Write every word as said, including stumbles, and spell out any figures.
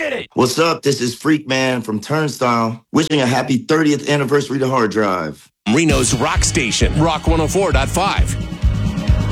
get it! What's up? This is Freak Man from Turnstile, wishing a happy thirtieth anniversary to Hard Drive. Reno's Rock Station, Rock one oh four point five.